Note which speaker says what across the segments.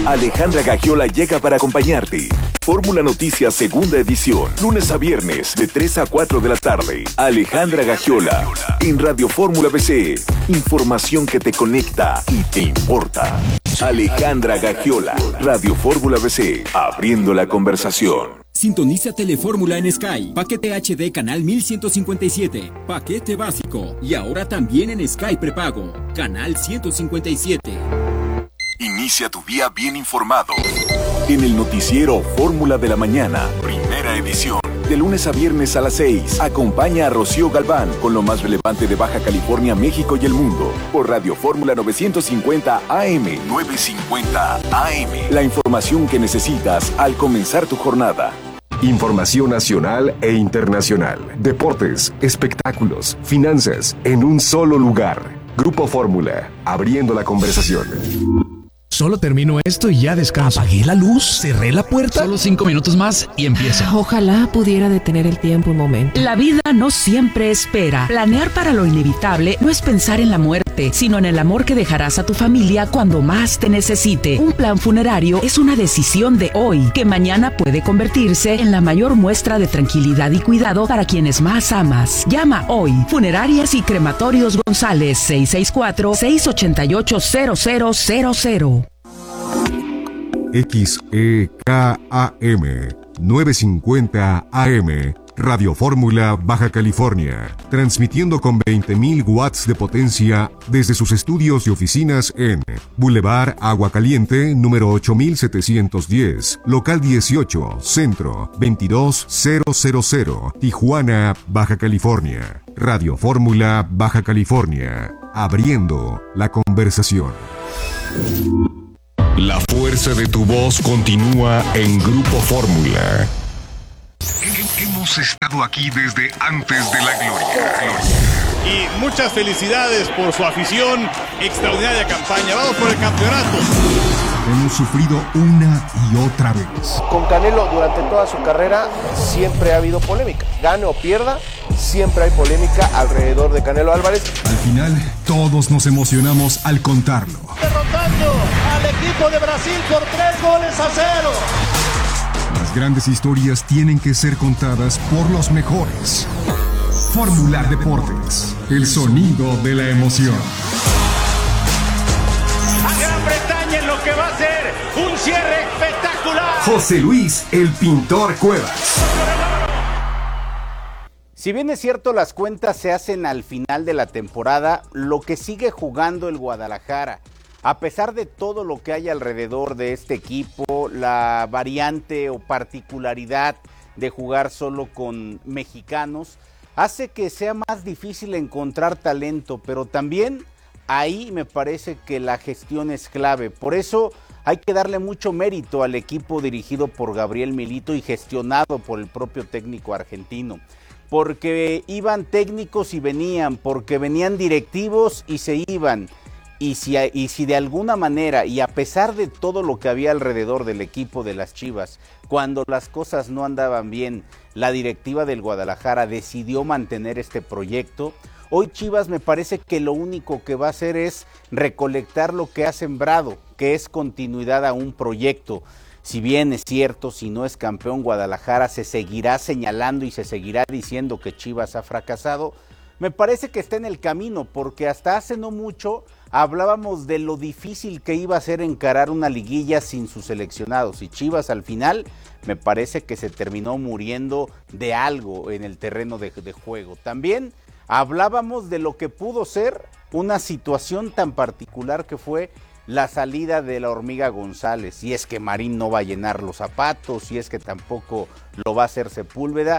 Speaker 1: Alejandra Gagiola llega para acompañarte. Fórmula Noticias segunda edición, lunes a viernes de 3 a 4 de la tarde. Alejandra Gagiola en Radio Fórmula BC. Información que te conecta y te importa. Alejandra Gagiola, Radio Fórmula BC, abriendo la conversación.
Speaker 2: Sintoniza Telefórmula en Sky. Paquete HD canal 1157. Paquete básico. Y ahora también en Sky prepago. Canal 157.
Speaker 1: Inicia tu día bien informado. En el noticiero Fórmula de la Mañana, primera edición. De lunes a viernes a las 6. Acompaña a Rocío Galván con lo más relevante de Baja California, México y el mundo. Por Radio Fórmula 950 AM. 950 AM. La información que necesitas al comenzar tu jornada.
Speaker 3: Información nacional e internacional. Deportes, espectáculos, finanzas, en un solo lugar. Grupo Fórmula, abriendo la conversación.
Speaker 4: Solo termino esto y ya descanso. Apagué la luz, cerré la puerta.
Speaker 5: Solo 5 minutos más y empieza.
Speaker 6: Ojalá pudiera detener el tiempo un momento.
Speaker 7: La vida no siempre espera. Planear para lo inevitable no es pensar en la muerte, sino en el amor que dejarás a tu familia cuando más te necesite. Un plan funerario es una decisión de hoy, que mañana puede convertirse en la mayor muestra de tranquilidad y cuidado para quienes más amas. Llama hoy. Funerarias y Crematorios González, 664-688-0000.
Speaker 8: XEKAM 950 AM, Radio Fórmula Baja California, transmitiendo con 20.000 watts de potencia desde sus estudios y oficinas en Boulevard Agua Caliente, número 8710, local 18, centro 22000, Tijuana, Baja California. Radio Fórmula Baja California, abriendo la conversación.
Speaker 3: La fuerza de tu voz continúa en Grupo Fórmula. Hemos estado aquí desde antes de la gloria.
Speaker 9: Y muchas felicidades por su afición, extraordinaria campaña. Vamos por el campeonato.
Speaker 8: Hemos sufrido una y otra vez.
Speaker 10: Con Canelo durante toda su carrera siempre ha habido polémica. Gane o pierda, siempre hay polémica alrededor de Canelo Álvarez.
Speaker 8: Al final, todos nos emocionamos al contarlo.
Speaker 11: Derrotando al equipo de Brasil por 3-0.
Speaker 8: Las grandes historias tienen que ser contadas por los mejores. Fórmula Deportes, el sonido de la emoción.
Speaker 11: A Gran Bretaña en lo que va a ser un cierre espectacular.
Speaker 3: José Luis, el pintor Cuevas.
Speaker 12: Si bien es cierto, las cuentas se hacen al final de la temporada, lo que sigue jugando el Guadalajara, a pesar de todo lo que hay alrededor de este equipo, la variante o particularidad de jugar solo con mexicanos, hace que sea más difícil encontrar talento, pero también ahí me parece que la gestión es clave. Por eso hay que darle mucho mérito al equipo dirigido por Gabriel Milito y gestionado por el propio técnico argentino. Porque iban técnicos y venían, porque venían directivos y se iban. Y si de alguna manera, y a pesar de todo lo que había alrededor del equipo de las Chivas, cuando las cosas no andaban bien, la directiva del Guadalajara decidió mantener este proyecto. Hoy Chivas me parece que lo único que va a hacer es recolectar lo que ha sembrado, que es continuidad a un proyecto. Si bien es cierto, si no es campeón Guadalajara, se seguirá señalando y se seguirá diciendo que Chivas ha fracasado. Me parece que está en el camino, porque hasta hace no mucho hablábamos de lo difícil que iba a ser encarar una liguilla sin sus seleccionados, y Chivas al final me parece que se terminó muriendo de algo en el terreno de juego. También hablábamos de lo que pudo ser una situación tan particular que fue la salida de la Hormiga González, si es que Marín no va a llenar los zapatos, si es que tampoco lo va a hacer Sepúlveda.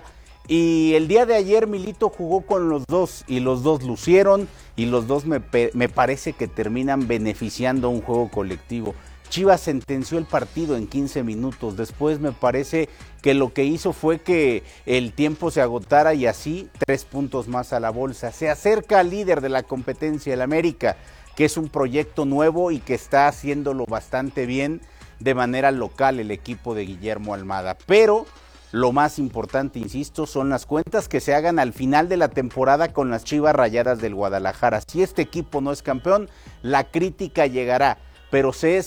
Speaker 12: Y el día de ayer Milito jugó con los dos y los dos lucieron y los dos me parece que terminan beneficiando a un juego colectivo. Chivas sentenció el partido en 15 minutos, después me parece que lo que hizo fue que el tiempo se agotara y así 3 puntos más a la bolsa. Se acerca al líder de la competencia, el América, que es un proyecto nuevo y que está haciéndolo bastante bien de manera local el equipo de Guillermo Almada, pero lo más importante, insisto, son las cuentas que se hagan al final de la temporada con las Chivas Rayadas del Guadalajara. Si este equipo no es campeón, la crítica llegará, pero se es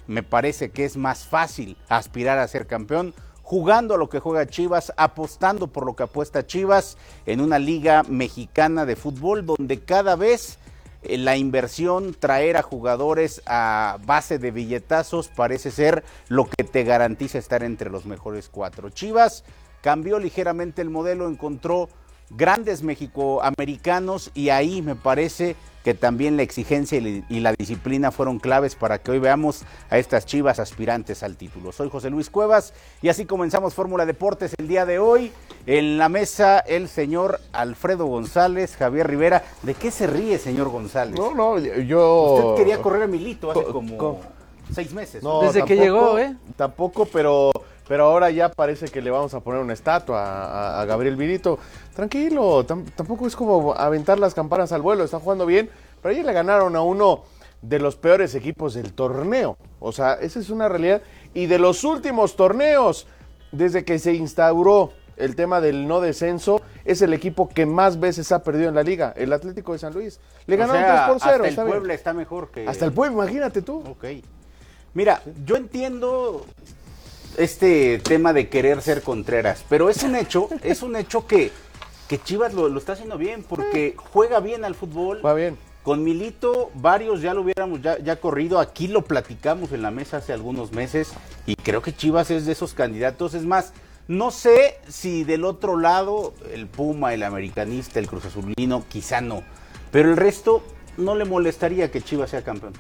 Speaker 12: me parece que es más fácil aspirar a ser campeón jugando a lo que juega Chivas, apostando por lo que apuesta Chivas en una liga mexicana de fútbol donde cada vez la inversión, traer a jugadores a base de billetazos parece ser lo que te garantiza estar entre los mejores 4. Chivas cambió ligeramente el modelo, encontró grandes mexicoamericanos y ahí me parece que también la exigencia y la disciplina fueron claves para que hoy veamos a estas Chivas aspirantes al título. Soy José Luis Cuevas y así comenzamos Fórmula Deportes el día de hoy. En la mesa el señor Alfredo González, Javier Rivera. ¿De qué se ríe, señor González?
Speaker 10: No, yo...
Speaker 12: Usted quería correr a Milito hace como 6 meses.
Speaker 13: No, desde que llegó,
Speaker 10: Tampoco, pero ahora ya parece que le vamos a poner una estatua a Gabriel Milito. Tranquilo, tampoco es como aventar las campanas al vuelo, está jugando bien, pero ayer le ganaron a uno de los peores equipos del torneo. O sea, esa es una realidad. Y de los últimos torneos, desde que se instauró el tema del no descenso, es el equipo que más veces ha perdido en la liga, el Atlético de San Luis. Le ganaron 3-0.
Speaker 12: Hasta el Puebla está mejor que...
Speaker 10: Hasta el Puebla, imagínate tú.
Speaker 12: Ok. Mira, yo entiendo este tema de querer ser Contreras, pero es un hecho que Chivas lo está haciendo bien, porque juega bien al fútbol.
Speaker 10: Va bien.
Speaker 12: Con Milito, varios ya lo hubiéramos ya corrido, aquí lo platicamos en la mesa hace algunos meses, y creo que Chivas es de esos candidatos. Es más, no sé si del otro lado, el Puma, el Americanista, el Cruz Azulino, quizá no, pero el resto no le molestaría que Chivas sea campeón.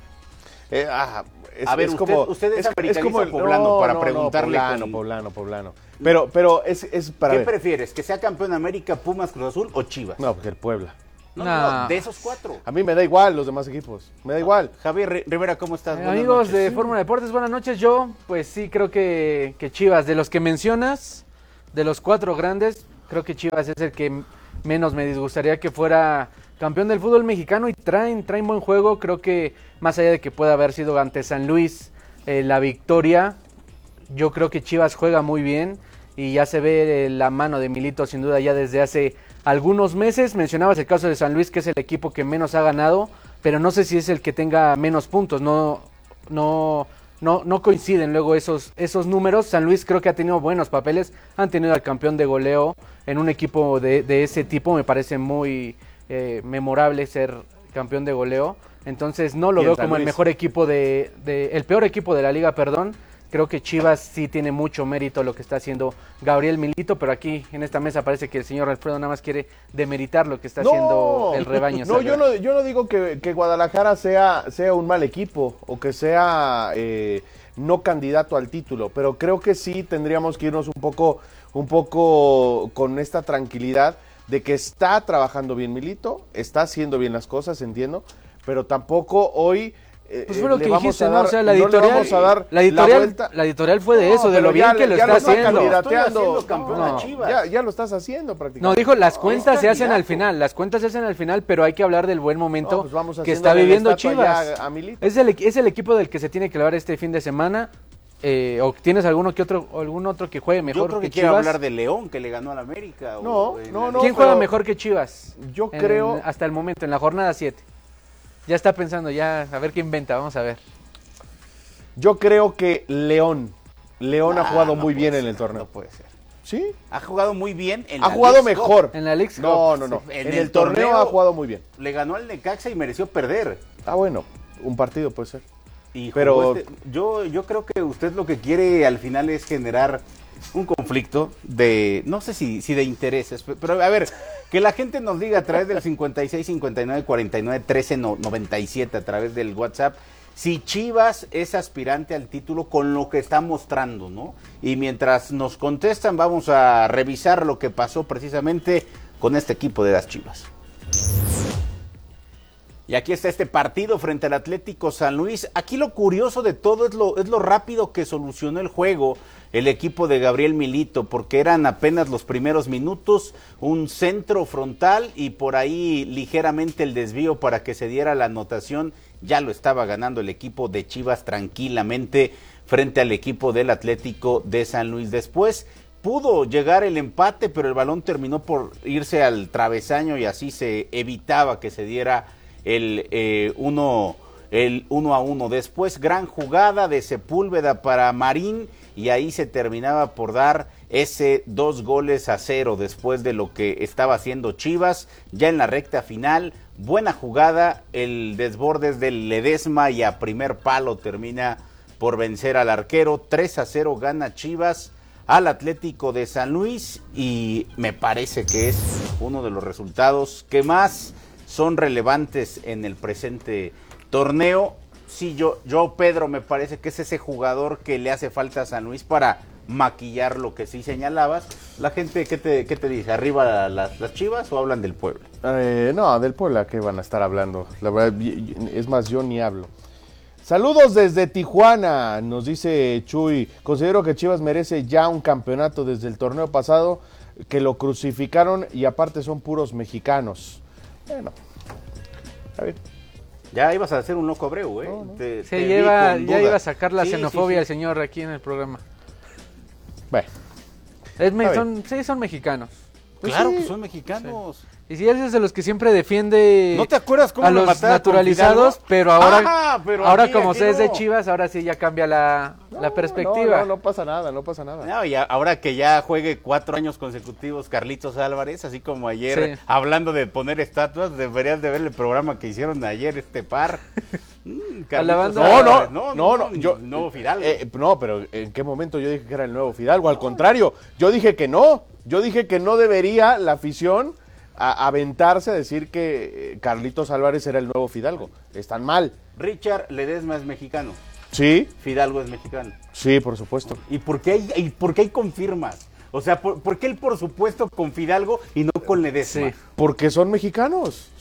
Speaker 12: A ver, usted es americanista poblano, para preguntarle.
Speaker 10: Poblano. Pero es para
Speaker 12: ¿Qué
Speaker 10: ver.
Speaker 12: prefieres? ¿Que sea campeón América, Pumas, Cruz Azul o Chivas?
Speaker 10: No, porque el Puebla.
Speaker 12: No, de esos 4.
Speaker 10: A mí me da igual los demás equipos, me da igual.
Speaker 12: Javier Rivera, ¿cómo estás?
Speaker 13: Amigos de Fórmula Deportes, buenas noches. Yo, pues sí, creo que Chivas, de los que mencionas, de los 4 grandes, creo que Chivas es el que menos me disgustaría que fuera campeón del fútbol mexicano, y traen buen juego. Creo que más allá de que pueda haber sido ante San Luis la victoria, yo creo que Chivas juega muy bien y ya se ve la mano de Milito sin duda ya desde hace algunos meses. Mencionabas el caso de San Luis, que es el equipo que menos ha ganado, pero no sé si es el que tenga menos puntos. No coinciden luego esos números. San Luis creo que ha tenido buenos papeles, han tenido al campeón de goleo en un equipo de ese tipo. Me parece muy memorable ser campeón de goleo, entonces no lo veo como el mejor equipo el peor equipo de la liga, perdón. Creo que Chivas sí tiene mucho mérito lo que está haciendo Gabriel Milito, pero aquí en esta mesa parece que el señor Alfredo nada más quiere demeritar lo que está haciendo el rebaño.
Speaker 10: No, yo no digo que Guadalajara sea un mal equipo o que sea no candidato al título, pero creo que sí tendríamos que irnos un poco con esta tranquilidad de que está trabajando bien Milito, está haciendo bien las cosas, entiendo, pero tampoco hoy
Speaker 13: pues fue lo que dijiste, ¿no? O sea, la editorial fue de eso, de lo bien que lo está haciendo.
Speaker 10: Ya lo estás haciendo prácticamente.
Speaker 13: No, dijo, las cuentas se hacen al final, pero hay que hablar del buen momento que está viviendo Chivas. Es el equipo del que se tiene que hablar este fin de semana. ¿O tienes algún otro que juegue mejor?
Speaker 12: Yo creo que quiero hablar de León, que le ganó al América.
Speaker 13: ¿Quién juega mejor que Chivas?
Speaker 10: Yo creo...
Speaker 13: Hasta el momento, en la jornada 7. Ya está pensando, a ver qué inventa, vamos a ver.
Speaker 10: Yo creo que León ha jugado muy bien en el torneo.
Speaker 12: No puede ser.
Speaker 10: ¿Sí?
Speaker 12: Ha jugado muy bien en
Speaker 10: Ha jugado mejor.
Speaker 13: En la League Cup.
Speaker 10: No. En el torneo ha jugado muy bien.
Speaker 12: Le ganó al Necaxa y mereció perder.
Speaker 10: Bueno, un partido puede ser.
Speaker 12: Pero yo creo que usted lo que quiere al final es generar un conflicto de, no sé si de intereses, pero a ver, que la gente nos diga a través del 56 59 49 13 97 a través del WhatsApp si Chivas es aspirante al título con lo que está mostrando, ¿no? Y mientras nos contestan vamos a revisar lo que pasó precisamente con este equipo de las Chivas. Y aquí está este partido frente al Atlético San Luis. Aquí lo curioso de todo es lo rápido que solucionó el juego el equipo de Gabriel Milito, porque eran apenas los primeros minutos, un centro frontal y por ahí ligeramente el desvío para que se diera la anotación. Ya lo estaba ganando el equipo de Chivas tranquilamente frente al equipo del Atlético de San Luis. Después pudo llegar el empate, pero el balón terminó por irse al travesaño y así se evitaba que se diera el el 1-1. Después, gran jugada de Sepúlveda para Marín, y ahí se terminaba por dar ese 2-0 después de lo que estaba haciendo Chivas. Ya en la recta final, buena jugada, el desborde del Ledesma y a primer palo termina por vencer al arquero. 3-0 gana Chivas al Atlético de San Luis, y me parece que es uno de los resultados que más son relevantes en el presente torneo. Sí, yo Pedro, me parece que es ese jugador que le hace falta a San Luis para maquillar lo que sí señalabas. La gente, ¿qué te dice? ¿Arriba las Chivas o hablan del Puebla?
Speaker 10: No, del Puebla, ¿qué van a estar hablando? La verdad, es más, yo ni hablo. Saludos desde Tijuana, nos dice Chuy. Considero que Chivas merece ya un campeonato desde el torneo pasado, que lo crucificaron y aparte son puros mexicanos. Bueno, a ver.
Speaker 12: Ya ibas a hacer un loco Abreu, ¿eh?
Speaker 10: No.
Speaker 13: Ya iba a sacar la xenofobia al señor aquí en el programa.
Speaker 10: Bueno.
Speaker 13: Son mexicanos.
Speaker 12: Pues claro que son mexicanos.
Speaker 13: Sí. Y si eres de los que siempre defiende
Speaker 12: ¿no te acuerdas cómo
Speaker 13: a los naturalizados? Pero ahora como se es de Chivas, ahora sí ya cambia la perspectiva.
Speaker 10: No pasa nada.
Speaker 12: No, y ahora que ya juegue 4 años consecutivos Carlitos Álvarez, así como ayer, hablando de poner estatuas, deberías de ver el programa que hicieron ayer este par.
Speaker 10: Nuevo Fidalgo. No, pero ¿en qué momento yo dije que era el nuevo Fidalgo? Al contrario, yo dije que no. Yo dije que no debería la afición aventarse a decir que Carlitos Álvarez era el nuevo Fidalgo. Están mal.
Speaker 12: Richard Ledesma es mexicano.
Speaker 10: Sí.
Speaker 12: Fidalgo es mexicano.
Speaker 10: Sí, por supuesto.
Speaker 12: ¿Y por qué hay confirmas? O sea, ¿por qué él por supuesto con Fidalgo y no con Ledesma?
Speaker 10: Sí. Porque son mexicanos.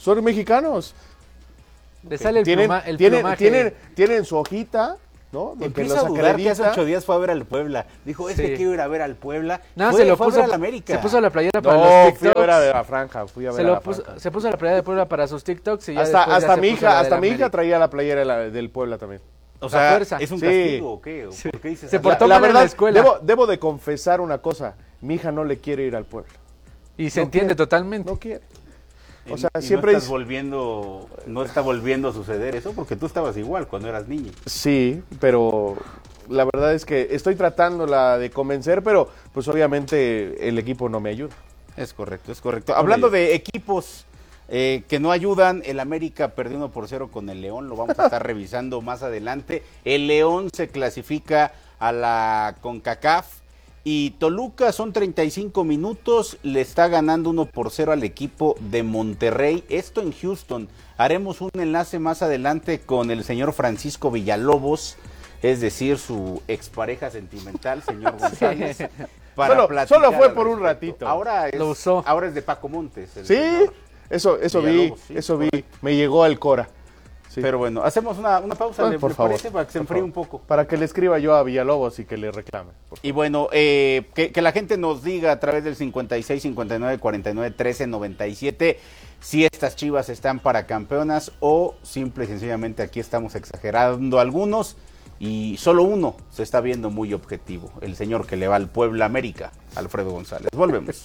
Speaker 13: Le sale el
Speaker 10: plumaje. Tienen su hojita, ¿no?
Speaker 12: Empieza a dudar que hace 8 días fue a ver al Puebla. Dijo, quiero ir a ver al Puebla.
Speaker 13: No,
Speaker 12: fue
Speaker 13: a ver al América. Se puso la playera para los TikToks.
Speaker 10: Fui a ver a la franja.
Speaker 13: Se puso la playera de Puebla para sus TikToks. Y ya
Speaker 10: hasta mi hija traía la playera del Puebla también.
Speaker 12: O sea, ¿es un castigo o qué?
Speaker 13: Sí.
Speaker 12: ¿Por qué dices
Speaker 13: se portó mal en la escuela.
Speaker 10: Debo de confesar una cosa. Mi hija no le quiere ir al Puebla.
Speaker 13: Y se entiende totalmente.
Speaker 10: No quiere.
Speaker 12: O sea, siempre no está volviendo a suceder eso, porque tú estabas igual cuando eras niño.
Speaker 10: Sí, pero la verdad es que estoy tratándola de convencer, pero pues obviamente el equipo no me ayuda.
Speaker 12: Es correcto. Hablando de equipos que no ayudan, el América perdió 1-0 con el León, lo vamos a estar revisando más adelante. El León se clasifica a la CONCACAF. Y Toluca, son 35 minutos, le está ganando 1-0 al equipo de Monterrey. Esto en Houston. Haremos un enlace más adelante con el señor Francisco Villalobos, es decir, su expareja sentimental, señor González.
Speaker 10: Solo fue por un ratito.
Speaker 12: Ahora es de Paco Montes.
Speaker 10: Sí, eso vi. Me llegó al Cora. Sí.
Speaker 12: Pero bueno, hacemos una pausa, ¿le parece? Para que se enfríe un poco.
Speaker 10: Para que le escriba yo a Villalobos y que le reclame.
Speaker 12: Y bueno, que la gente nos diga a través del 56 59 49 13 97 si estas Chivas están para campeonas o simple y sencillamente aquí estamos exagerando algunos y solo uno se está viendo muy objetivo, el señor que le va al Puebla América, Alfredo González. Volvemos.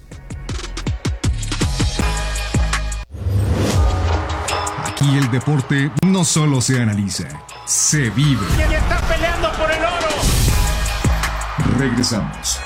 Speaker 8: Aquí el deporte no solo se analiza, se vive.
Speaker 11: ¿Quién está peleando por el oro?
Speaker 8: Regresamos.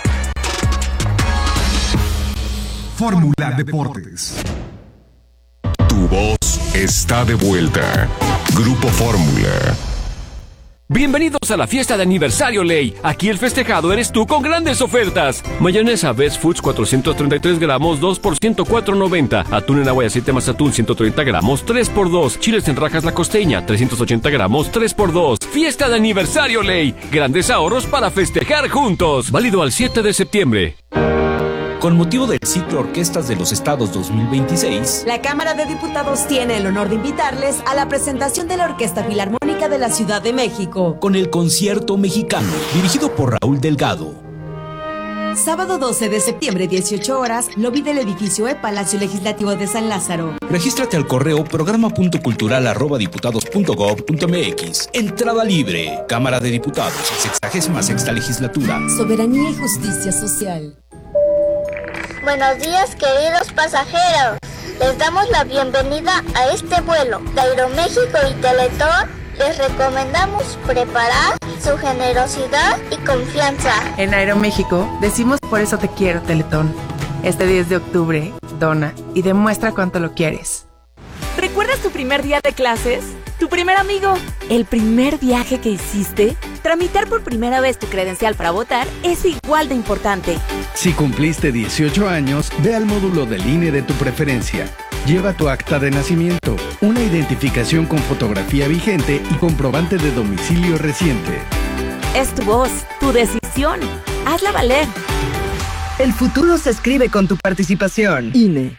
Speaker 8: Fórmula Deportes.
Speaker 3: Tu voz está de vuelta. Grupo Fórmula.
Speaker 2: Bienvenidos a la fiesta de aniversario Ley. Aquí el festejado eres tú con grandes ofertas. Mayonesa Best Foods 433 gramos 2 por 104.90. Atún en agua y aceite más atún 130 gramos 3 por 2. Chiles en rajas La Costeña 380 gramos 3 por 2. Fiesta de aniversario Ley. Grandes ahorros para festejar juntos. Válido al 7 de septiembre.
Speaker 14: Con motivo del ciclo Orquestas de los Estados 2026,
Speaker 15: la Cámara de Diputados tiene el honor de invitarles a la presentación de la Orquesta Filarmónica de la Ciudad de México,
Speaker 14: con el Concierto Mexicano, dirigido por Raúl Delgado.
Speaker 15: Sábado 12 de septiembre, 18 horas, lobby del edificio Palacio Legislativo de San Lázaro.
Speaker 14: Regístrate al correo programa.cultural@diputados.gov.mx. Entrada libre. Cámara de Diputados, 66ª Legislatura.
Speaker 15: Soberanía y justicia social.
Speaker 16: Buenos días, queridos pasajeros. Les damos la bienvenida a este vuelo. De Aeroméxico y Teletón les recomendamos preparar su generosidad y confianza.
Speaker 17: En Aeroméxico decimos por eso te quiero, Teletón. Este 10 de octubre, dona y demuestra cuánto lo quieres.
Speaker 18: ¿Recuerdas tu primer día de clases? ¿Tu primer amigo? ¿El primer viaje que hiciste? Tramitar por primera vez tu credencial para votar es igual de importante.
Speaker 19: Si cumpliste 18 años, ve al módulo del INE de tu preferencia. Lleva tu acta de nacimiento, una identificación con fotografía vigente y comprobante de domicilio reciente.
Speaker 18: Es tu voz, tu decisión. Hazla valer.
Speaker 20: El futuro se escribe con tu participación. INE.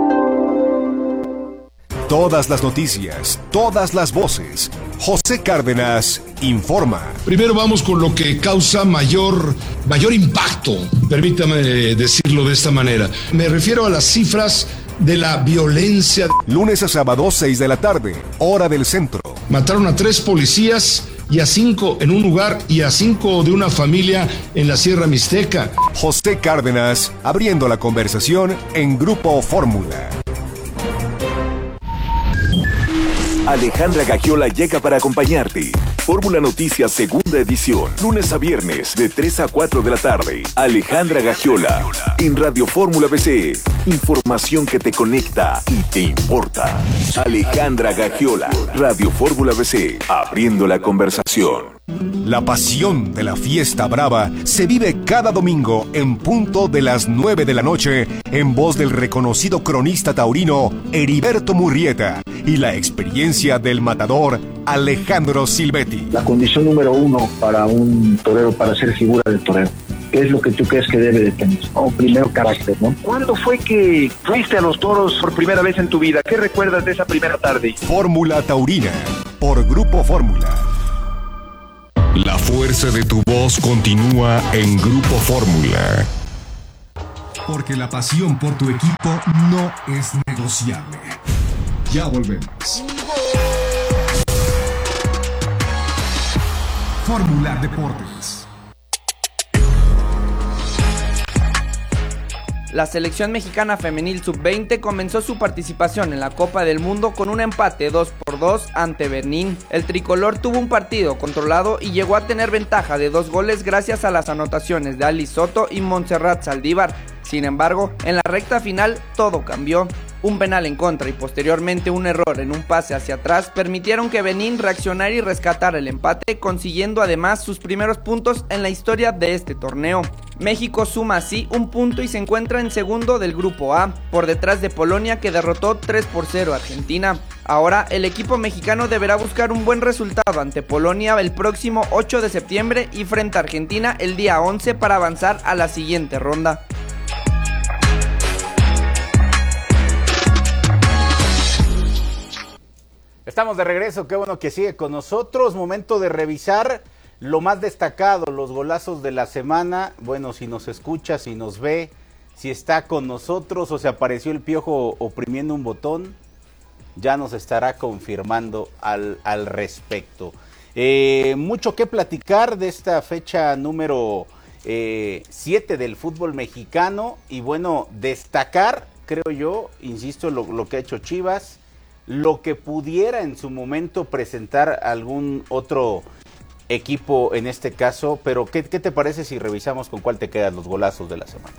Speaker 8: Todas las noticias, todas las voces. José Cárdenas informa.
Speaker 21: Primero vamos con lo que causa mayor impacto, permítame decirlo de esta manera. Me refiero a las cifras de la violencia.
Speaker 8: Lunes a sábado, 6 de la tarde, hora del centro.
Speaker 21: Mataron a 3 policías y a 5 en un lugar y a 5 de una familia en la Sierra Mixteca.
Speaker 8: José Cárdenas abriendo la conversación en Grupo Fórmula.
Speaker 1: Alejandra Gagiola llega para acompañarte. Fórmula Noticias segunda edición, lunes a viernes de 3 a 4 de la tarde. Alejandra Gagiola en Radio Fórmula BC. Información que te conecta y te importa. Alejandra Gagiola, Radio Fórmula BC, abriendo la conversación.
Speaker 8: La pasión de la fiesta brava se vive cada domingo en punto de las 9 de la noche en voz del reconocido cronista taurino Heriberto Murrieta y la experiencia del matador Alejandro Silvetti.
Speaker 22: La condición número 1 para un torero, para ser figura del torero, ¿qué es lo que tú crees que debe de tener? Primero, carácter, ¿no?
Speaker 23: ¿Cuándo fue que fuiste a los toros por primera vez en tu vida? ¿Qué recuerdas de esa primera tarde?
Speaker 8: Fórmula Taurina, por Grupo Fórmula.
Speaker 3: La fuerza de tu voz continúa en Grupo Fórmula.
Speaker 8: Porque la pasión por tu equipo no es negociable. Ya volvemos. Fórmula Deportes.
Speaker 24: La selección mexicana femenil sub-20 comenzó su participación en la Copa del Mundo con un empate 2-2 ante Benín. El tricolor tuvo un partido controlado y llegó a tener ventaja de 2 goles gracias a las anotaciones de Ali Soto y Montserrat Saldívar. Sin embargo, en la recta final todo cambió. Un penal en contra y posteriormente un error en un pase hacia atrás permitieron que Benín reaccionara y rescatara el empate, consiguiendo además sus primeros puntos en la historia de este torneo. México suma así un punto y se encuentra en segundo del grupo A, por detrás de Polonia, que derrotó 3-0 a Argentina. Ahora el equipo mexicano deberá buscar un buen resultado ante Polonia el próximo 8 de septiembre y frente a Argentina el día 11 para avanzar a la siguiente ronda.
Speaker 12: Estamos de regreso, qué bueno que sigue con nosotros. Momento de revisar lo más destacado, los golazos de la semana. Bueno, si nos escucha, si nos ve, si está con nosotros o se apareció el Piojo oprimiendo un botón, ya nos estará confirmando al respecto. Mucho que platicar de esta fecha número 7 del fútbol mexicano. Y bueno, destacar, creo yo, insisto, lo que ha hecho Chivas, lo que pudiera en su momento presentar algún otro equipo en este caso, pero ¿qué te parece si revisamos con cuál te quedan los golazos de la semana?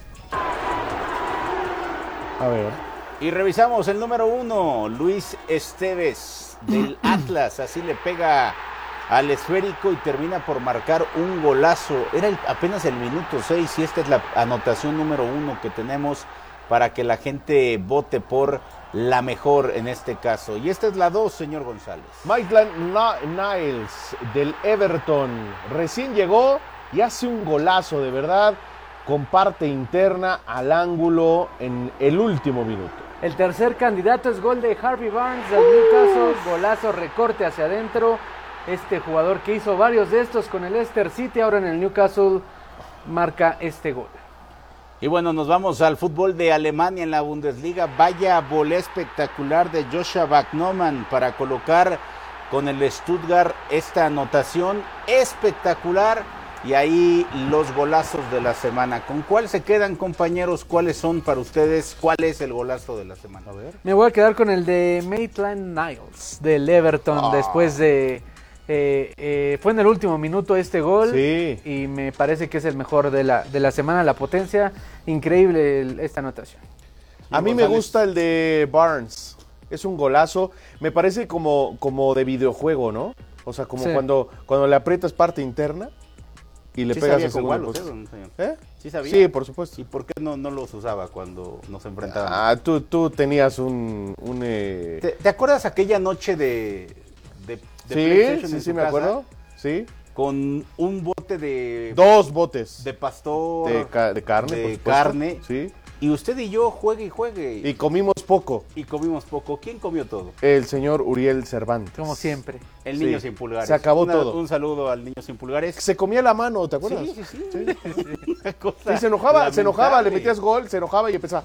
Speaker 10: A ver.
Speaker 12: Y revisamos el número 1, Luis Esteves del Atlas, así le pega al esférico y termina por marcar un golazo. Era apenas el minuto 6 y esta es la anotación número 1 que tenemos para que la gente vote por la mejor en este caso. Y esta es la 2, señor González.
Speaker 10: Maitland Niles del Everton recién llegó y hace un golazo de verdad con parte interna al ángulo en el último minuto.
Speaker 13: El tercer candidato es gol de Harvey Barnes del Newcastle, golazo, recorte hacia adentro. Este jugador que hizo varios de estos con el Leicester City, ahora en el Newcastle, marca este gol.
Speaker 12: Y bueno, nos vamos al fútbol de Alemania en la Bundesliga. Vaya volea espectacular de Joshua Bachmann para colocar con el Stuttgart esta anotación espectacular Y ahí los golazos de la semana. ¿Con cuál se quedan, compañeros? ¿Cuáles son para ustedes? ¿Cuál es el golazo de la semana? A ver.
Speaker 13: Me voy a quedar con el de Maitland-Niles del Everton después de... fue en el último minuto este gol y me parece que es el mejor de la semana. La potencia, increíble esta anotación.
Speaker 10: A mí me gusta el de Barnes. Es un golazo. Me parece como de videojuego, ¿no? O sea, como cuando le aprietas parte interna y le pegas el segundo.
Speaker 12: ¿Sí sabía?
Speaker 10: Sí, por supuesto.
Speaker 12: ¿Y por qué no los usaba cuando nos enfrentábamos?
Speaker 10: Tú tenías un
Speaker 12: ¿Te acuerdas aquella noche de PlayStation
Speaker 10: sí, me acuerdo. Sí.
Speaker 12: Con un bote de...
Speaker 10: 2 botes.
Speaker 12: De pastor.
Speaker 10: De carne,
Speaker 12: de carne.
Speaker 10: Sí.
Speaker 12: Y usted y yo juegue.
Speaker 10: Y comimos poco.
Speaker 12: ¿Quién comió todo?
Speaker 10: El señor Uriel Cervantes.
Speaker 13: Como siempre.
Speaker 12: El niño sin pulgares.
Speaker 10: Se acabó todo.
Speaker 12: Un saludo al niño sin pulgares.
Speaker 10: Se comía la mano, ¿te acuerdas?
Speaker 12: Sí.
Speaker 10: Y se enojaba, le metías gol, se enojaba y empezaba.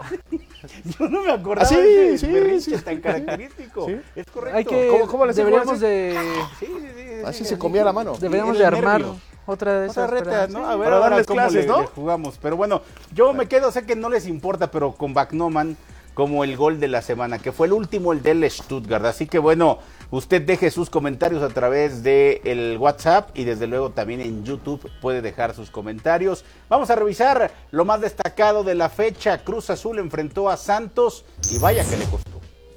Speaker 12: Yo no me acordaba
Speaker 10: de
Speaker 12: ese berrinche tan característico.
Speaker 10: ¿Sí?
Speaker 12: Es correcto.
Speaker 13: Hay que,
Speaker 10: ¿Cómo le
Speaker 13: deberíamos de...
Speaker 10: Así se comía la mano.
Speaker 13: Deberíamos de armar otra de esas
Speaker 12: reta, ¿no? A ver,
Speaker 10: para darles
Speaker 12: cómo
Speaker 10: clases, ¿no?
Speaker 12: le jugamos. Pero bueno, yo me quedo, sé que no les importa, pero con Bagnoman como el gol de la semana, que fue el último, el del Stuttgart. Así que bueno, usted deje sus comentarios a través del WhatsApp y desde luego también en YouTube puede dejar sus comentarios. Vamos a revisar lo más destacado de la fecha. Cruz Azul enfrentó a Santos y vaya que le costó.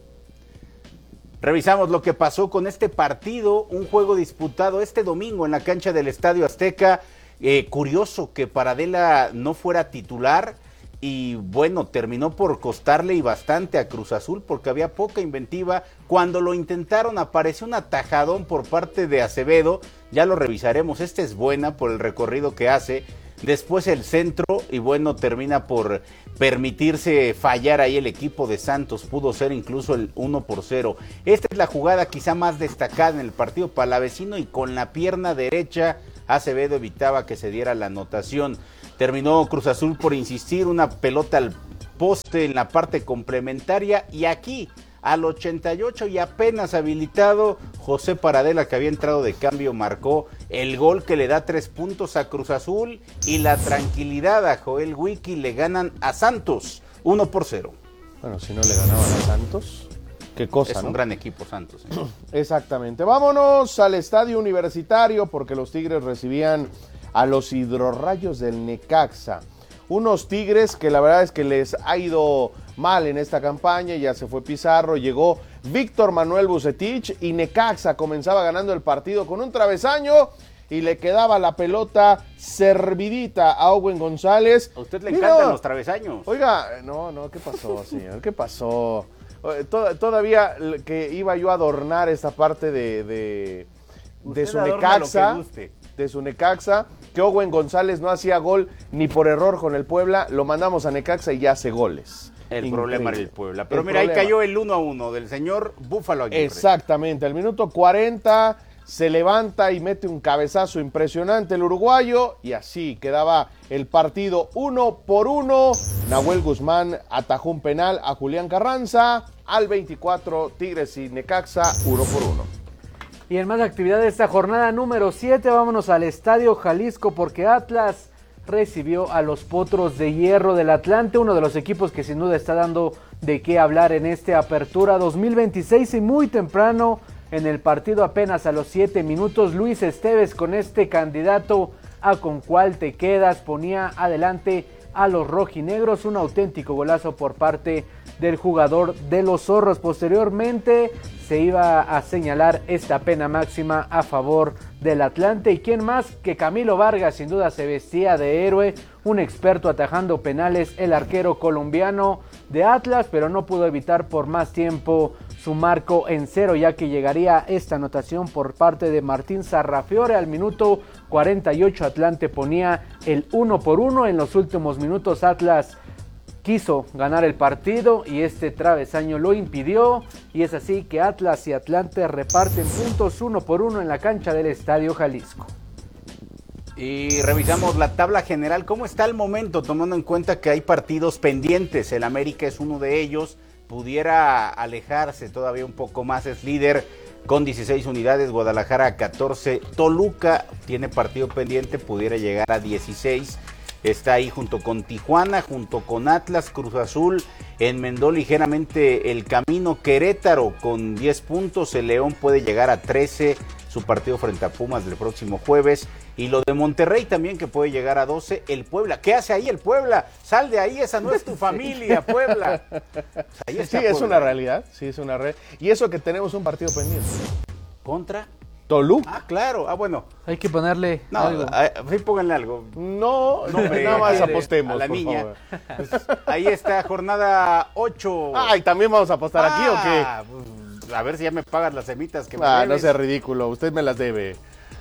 Speaker 12: Revisamos lo que pasó con este partido, un juego disputado este domingo en la cancha del Estadio Azteca. Curioso que Paradela no fuera titular y bueno, terminó por costarle y bastante a Cruz Azul porque había poca inventiva. Cuando lo intentaron apareció un atajadón por parte de Acevedo, ya lo revisaremos, esta es buena por el recorrido que hace. Después el centro y bueno, termina por permitirse fallar ahí el equipo de Santos, pudo ser incluso el 1-0. Esta es la jugada quizá más destacada en el partido palavecino y con la pierna derecha Acevedo evitaba que se diera la anotación. Terminó Cruz Azul por insistir, una pelota al poste en la parte complementaria y aquí al 88 y apenas habilitado, José Paradela, que había entrado de cambio, marcó el gol que le da 3 puntos a Cruz Azul y la tranquilidad a Joel Wiki. Le ganan a Santos 1-0.
Speaker 10: Bueno, si no le ganaban a Santos, qué cosa,
Speaker 12: es
Speaker 10: ¿no?
Speaker 12: un gran equipo Santos.
Speaker 10: Exactamente. Vámonos al estadio universitario porque los Tigres recibían a los Hidrorrayos del Necaxa. Unos Tigres que la verdad es que les ha ido mal en esta campaña. Ya se fue Pizarro, llegó Víctor Manuel Vucetich y Necaxa comenzaba ganando el partido con un travesaño y le quedaba la pelota servidita a Owen González.
Speaker 12: A usted le encantan los travesaños.
Speaker 10: Oiga, no, ¿qué pasó, señor? ¿Qué pasó? Todavía que iba yo a adornar esta parte de su Necaxa. De su Necaxa, que Owen González no hacía gol ni por error con el Puebla, lo mandamos a Necaxa y ya hace goles.
Speaker 12: El problema era el Puebla. Pero mira, ahí cayó el 1-1 del señor Búfalo Aguirre.
Speaker 10: Exactamente, al minuto 40 se levanta y mete un cabezazo impresionante el uruguayo y así quedaba el partido 1-1. Nahuel Guzmán atajó un penal a Julián Carranza. Al 24, Tigres y Necaxa 1-1.
Speaker 13: Y en más actividad de esta jornada número 7, vámonos al Estadio Jalisco porque Atlas recibió a los Potros de Hierro del Atlante, uno de los equipos que sin duda está dando de qué hablar en esta apertura 2026 y muy temprano en el partido, apenas a los 7 minutos, Luis Esteves con este candidato a con cuál te quedas ponía adelante a los rojinegros, un auténtico golazo por parte del jugador de los Zorros. Posteriormente se iba a señalar esta pena máxima a favor del Atlante. ¿Y quién más que Camilo Vargas? Sin duda se vestía de héroe, un experto atajando penales, el arquero colombiano de Atlas, pero no pudo evitar por más tiempo su marco en cero, ya que llegaría esta anotación por parte de Martín Sarrafiore. Al minuto 48 Atlante ponía el 1-1. En los últimos minutos Atlas quiso ganar el partido y este travesaño lo impidió, y es así que Atlas y Atlante reparten puntos 1-1 en la cancha del Estadio Jalisco.
Speaker 12: Y revisamos la tabla general, ¿cómo está el momento? Tomando en cuenta que hay partidos pendientes, el América es uno de ellos, pudiera alejarse todavía un poco más, es líder con 16 unidades, Guadalajara 14, Toluca tiene partido pendiente, pudiera llegar a 16, está ahí junto con Tijuana, junto con Atlas, Cruz Azul, enmendó ligeramente el camino, Querétaro con 10 puntos, el León puede llegar a 13, su partido frente a Pumas del próximo jueves, y lo de Monterrey también que puede llegar a 12, el Puebla, ¿qué hace ahí el Puebla? Sal de ahí, esa no es tu familia, Puebla.
Speaker 10: Ahí está Puebla. Es una realidad, sí, es una realidad. Y eso que tenemos un partido pendiente.
Speaker 12: ¿Contra?
Speaker 10: Toluca.
Speaker 12: Ah, claro, bueno.
Speaker 13: Hay que ponerle algo.
Speaker 12: Sí, pónganle algo.
Speaker 10: No, nada más apostemos,
Speaker 12: a la
Speaker 10: por
Speaker 12: niña.
Speaker 10: favor.
Speaker 12: Pues, ahí está, jornada 8.
Speaker 10: Ay, ¿también vamos a apostar aquí o qué?
Speaker 12: Pues, a ver si ya me pagas las semitas que me
Speaker 10: debes.
Speaker 12: No
Speaker 10: sea ridículo, usted me las debe.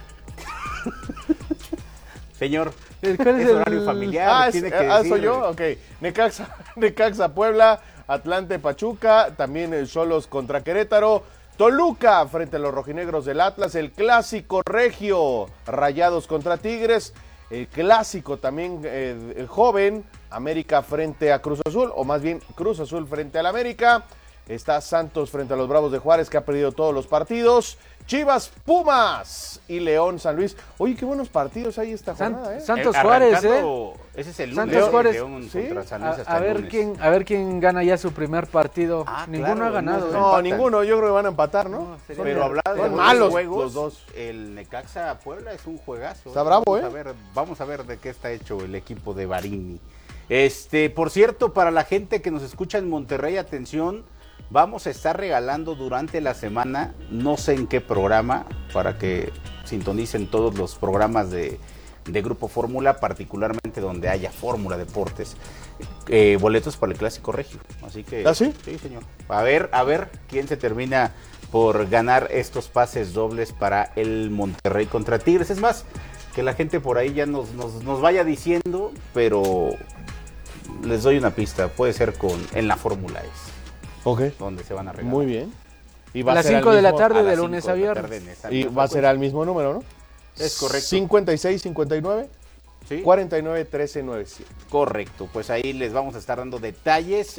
Speaker 12: Señor,
Speaker 13: ¿cuál
Speaker 12: es horario familiar?
Speaker 10: Tiene que ¿soy yo? Ok. Necaxa, Puebla, Atlante, Pachuca, también Xolos contra Querétaro, Toluca frente a los rojinegros del Atlas, el clásico regio, Rayados contra Tigres, el clásico también el joven, América frente a Cruz Azul, o más bien Cruz Azul frente al América, está Santos frente a los Bravos de Juárez que ha perdido todos los partidos, Chivas, Pumas y León, San Luis. Oye, qué buenos partidos hay esta jornada,
Speaker 13: Santos Juárez,
Speaker 12: ese es el lunes.
Speaker 13: Santos Juárez,
Speaker 12: León contra San Luis hasta
Speaker 13: a ver quién gana ya su primer partido. Ninguno
Speaker 12: claro,
Speaker 13: ha ganado.
Speaker 10: No, ninguno, yo creo que van a empatar, ¿no?
Speaker 12: Pero hablando de
Speaker 10: malos
Speaker 12: juegos,
Speaker 10: los dos.
Speaker 12: El Necaxa Puebla es un juegazo.
Speaker 10: Está bravo,
Speaker 12: Vamos a ver de qué está hecho el equipo de Barini. Por cierto, para la gente que nos escucha en Monterrey, atención, vamos a estar regalando durante la semana, no sé en qué programa, para que sintonicen todos los programas de Grupo Fórmula, particularmente donde haya Fórmula Deportes, boletos para el Clásico Regio. Así que,
Speaker 10: ¿ah, sí?
Speaker 12: Sí, señor. A ver quién se termina por ganar estos pases dobles para el Monterrey contra Tigres. Es más, que la gente por ahí ya nos vaya diciendo, pero les doy una pista, puede ser en la Fórmula S.
Speaker 10: Ok.
Speaker 12: Donde se van a regalar.
Speaker 10: Muy bien.
Speaker 13: Y va a las 5 de la tarde, de lunes a viernes.
Speaker 10: Y va a ser al mismo número, ¿no?
Speaker 12: Es correcto.
Speaker 10: 56, 59, ¿sí? 49, 13, 97.
Speaker 12: Correcto, pues ahí les vamos a estar dando detalles